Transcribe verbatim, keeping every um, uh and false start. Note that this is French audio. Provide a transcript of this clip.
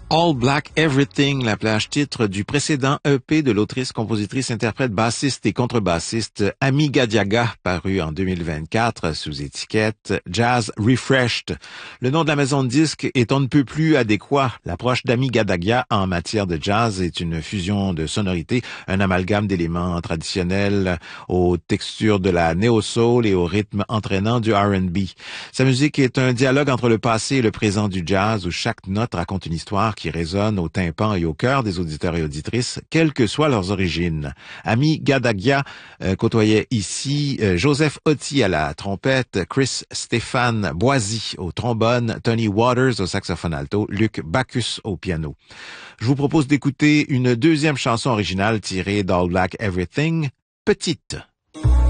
All Black Everything, la plage titre du précédent E P de l'autrice, compositrice, interprète, bassiste et contrebassiste Ami Gadiaga, paru en deux mille vingt-quatre sous étiquette Jazz Refreshed. Le nom de la maison de disques est on ne peut plus adéquat. L'approche d'Ami Gadiaga en matière de jazz est une fusion de sonorités, un amalgame d'éléments traditionnels aux textures de la néo-soul et au rythme entraînant du R and B. Sa musique est un dialogue entre le passé et le présent du jazz où chaque note raconte une histoire qui résonne au tympan et au cœur des auditeurs et auditrices, quelles que soient leurs origines. Ami Gadiaga euh, côtoyait ici euh, Joseph Otti à la trompette, Chris Stéphane Boisy au trombone, Tony Waters au saxophone alto, Luc Bacchus au piano. Je vous propose d'écouter une deuxième chanson originale tirée d'All Black Everything, Petite.